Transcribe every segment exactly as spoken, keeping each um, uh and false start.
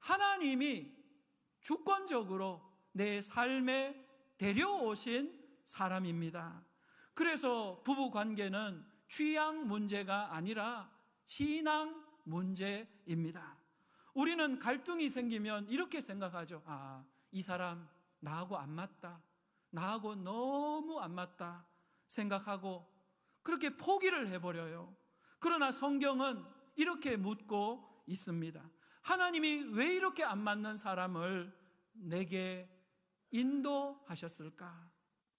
하나님이 주권적으로 내 삶에 데려오신 사람입니다. 그래서 부부 관계는 취향 문제가 아니라 신앙 문제입니다. 우리는 갈등이 생기면 이렇게 생각하죠. 아, 이 사람 나하고 안 맞다. 나하고 너무 안 맞다 생각하고 그렇게 포기를 해버려요. 그러나 성경은 이렇게 묻고 있습니다. 하나님이 왜 이렇게 안 맞는 사람을 내게 인도하셨을까?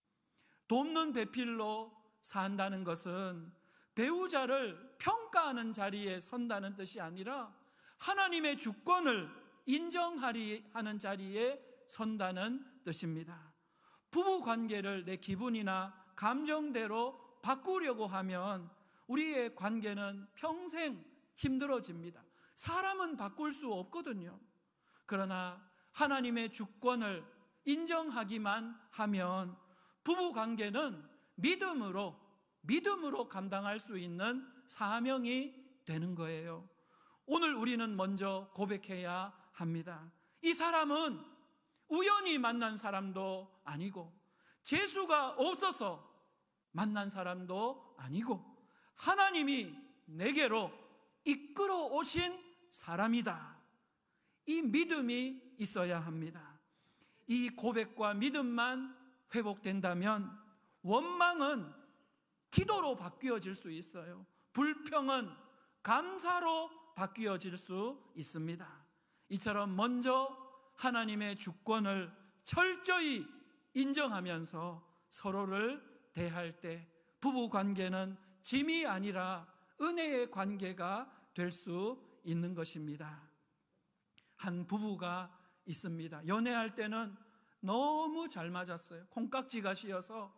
돕는 배필로 산다는 것은 배우자를 평가하는 자리에 선다는 뜻이 아니라 하나님의 주권을 인정하리 하는 자리에 선다는 뜻입니다. 부부 관계를 내 기분이나 감정대로 바꾸려고 하면 우리의 관계는 평생 힘들어집니다. 사람은 바꿀 수 없거든요. 그러나 하나님의 주권을 인정하기만 하면 부부 관계는 믿음으로 믿음으로 감당할 수 있는 사명이 되는 거예요. 오늘 우리는 먼저 고백해야 합니다. 이 사람은 우연히 만난 사람도 아니고 재수가 없어서 만난 사람도 아니고 하나님이 내게로 이끌어 오신 사람이다. 이 믿음이 있어야 합니다. 이 고백과 믿음만 회복된다면 원망은 기도로 바뀌어질 수 있어요. 불평은 감사로 바뀌어질 수 있습니다. 이처럼 먼저 하나님의 주권을 철저히 인정하면서 서로를 대할 때 부부 관계는 짐이 아니라 은혜의 관계가 될 수 있는 것입니다. 한 부부가 있습니다. 연애할 때는 너무 잘 맞았어요. 콩깍지가 씌어서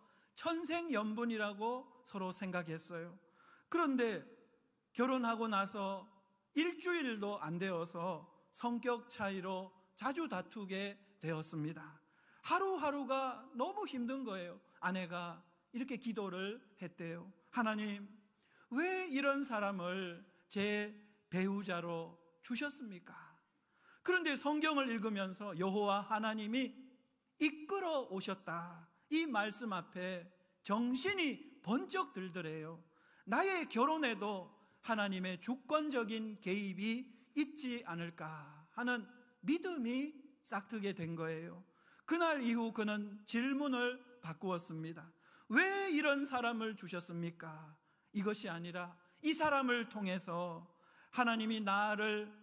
천생연분이라고 서로 생각했어요. 그런데 결혼하고 나서 일주일도 안 되어서 성격 차이로 자주 다투게 되었습니다. 하루하루가 너무 힘든 거예요. 아내가 이렇게 기도를 했대요. 하나님, 왜 이런 사람을 제 배우자로 주셨습니까? 그런데 성경을 읽으면서 여호와 하나님이 이끌어 오셨다. 이 말씀 앞에 정신이 번쩍 들더래요. 나의 결혼에도 하나님의 주권적인 개입이 있지 않을까 하는 믿음이 싹트게 된 거예요. 그날 이후 그는 질문을 바꾸었습니다. 왜 이런 사람을 주셨습니까? 이것이 아니라 이 사람을 통해서 하나님이 나를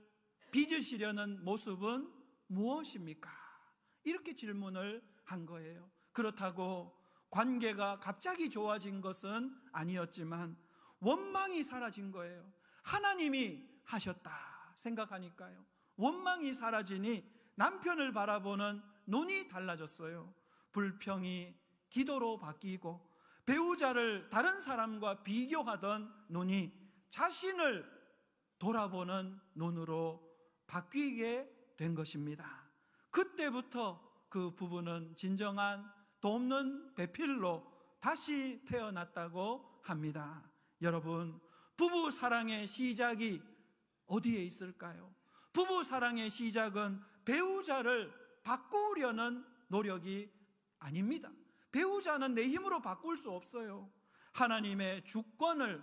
빚으시려는 모습은 무엇입니까? 이렇게 질문을 한 거예요. 그렇다고 관계가 갑자기 좋아진 것은 아니었지만 원망이 사라진 거예요. 하나님이 하셨다 생각하니까요. 원망이 사라지니 남편을 바라보는 눈이 달라졌어요. 불평이 기도로 바뀌고 배우자를 다른 사람과 비교하던 눈이 자신을 돌아보는 눈으로 바뀌게 된 것입니다. 그때부터 그 부부는 진정한 돕는 배필로 다시 태어났다고 합니다. 여러분, 부부 사랑의 시작이 어디에 있을까요? 부부 사랑의 시작은 배우자를 바꾸려는 노력이 아닙니다. 배우자는 내 힘으로 바꿀 수 없어요. 하나님의 주권을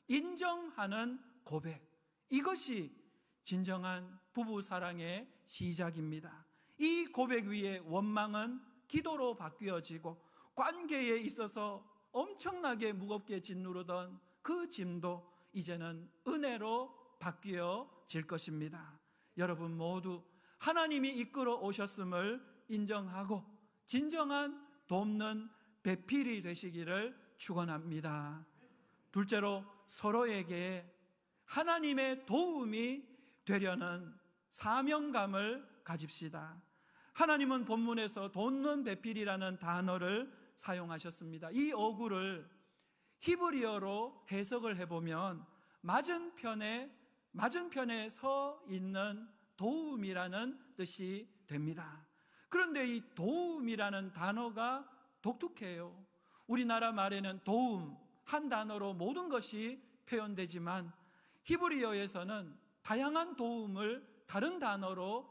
인정하는 고백, 이것이 진정한 부부 사랑의 시작입니다. 이 고백 위에 원망은 기도로 바뀌어지고 관계에 있어서 엄청나게 무겁게 짓누르던 그 짐도 이제는 은혜로 바뀌어질 것입니다. 여러분 모두 하나님이 이끌어 오셨음을 인정하고 진정한 돕는 배필이 되시기를 축원합니다. 둘째로 서로에게 하나님의 도움이 되려는 사명감을 가집시다. 하나님은 본문에서 돕는 배필이라는 단어를 사용하셨습니다. 이 어구를 히브리어로 해석을 해보면 맞은편에 맞은편에 서 있는 도움이라는 뜻이 됩니다. 그런데 이 도움이라는 단어가 독특해요. 우리나라 말에는 도움 한 단어로 모든 것이 표현되지만 히브리어에서는 다양한 도움을 다른 단어로